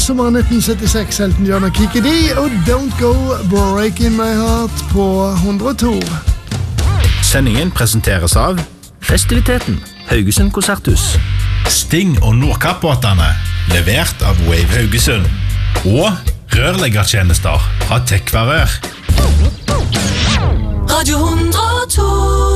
sommeren 1976, Elton John og Kiki D, og Don't Go Breaking My Heart på 102. Sendingen presenteres av Festiviteten, Haugesund Konserthus. Sting og Nordkappbåtene, levert av Wave Haugesund. Og rørleggertjenester fra Tekvarør. Radio 102.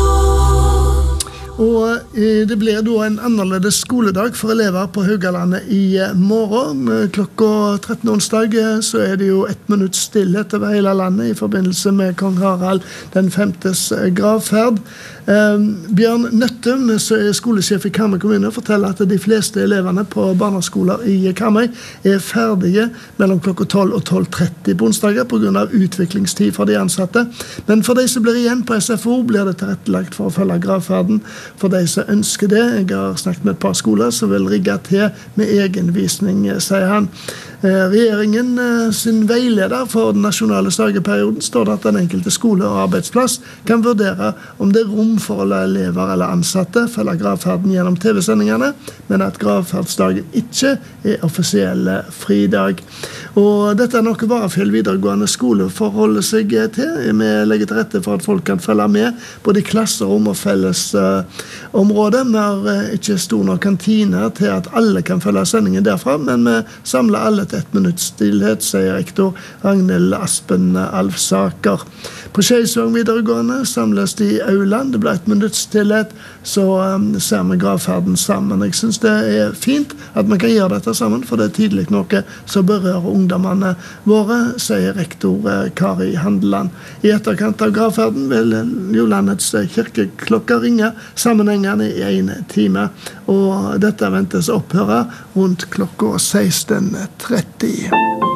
Og det blir da en annerledes skoledag for elever på Haugalandet i morgen. Klokka 13 onsdag så det jo 1 minutt stillhet over hele landet i forbindelse med Kong Harald den 5.s gravferd. Bjørn Nøttum, som skolesjef i Karmøy kommune, forteller at de fleste eleverne på barneskoler i Karmøy ferdige mellom klokka 12 og 12:30 på onsdager på grunn av utviklingstid for de ansatte. Men for de som blir igjen på SFO blir det tilrettelagt for å følge gravferden. For de som ønsker det, jeg har snakket med et par skoler som vil rigge til med egenvisning, sier han. Regjeringen sin veileder for den nasjonale sørgeperioden står det at den enkelte skole og arbeidsplass kan vurdere om det rom for å la elever eller ansatte følge gravferden gjennom TV-sendingene, men at gravferdsdagen ikke offisiell fridag. Og dette noe Varafjell videregående skole forholder seg til. Vi legger til rette for at folk kan følge med både i klasserom og felles område. Vi har ikke stor nok kantine til at alle kan følge sendingen derfra, men vi samler alle til 1 minutts stillhet, sier rektor Ragnhild Aspen Alfsaker. På Skeisvang videregående samles de i auland. Det ble 1 minutts stillhet, så ser vi gravferden sammen. Jeg synes det fint at man kan gjøre dette sammen, for det tidlig noe som berører ungdommene våre, sier rektor Kari Handeland. I etterkant av gravferden vil jo landets kirkeklokker ringe sammenhengende i 1 time, og dette ventes opphøre rundt klokka 16:30.